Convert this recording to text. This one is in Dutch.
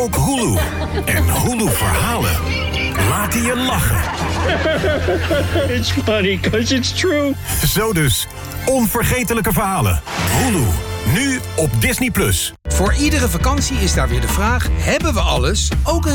ook Hulu. En Hulu-verhalen laten je lachen. It's funny because it's true. Zo dus, onvergetelijke verhalen. Hulu, nu op Disney+. Voor iedere vakantie is daar weer de vraag: hebben we alles? Ook een